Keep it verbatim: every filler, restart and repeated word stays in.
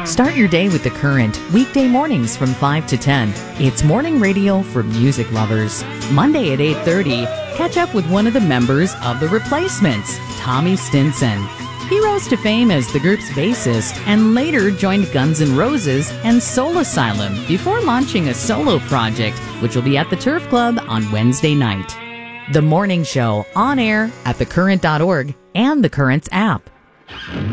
Start your day with The Current, weekday mornings from five to ten. It's morning radio for music lovers. Monday at eight thirty, catch up with one of the members of The Replacements, Tommy Stinson. He rose to fame as the group's bassist and later joined Guns N' Roses and Soul Asylum before launching a solo project, which will be at the Turf Club on Wednesday night. The Morning Show, on air at the current dot org and the Currents app.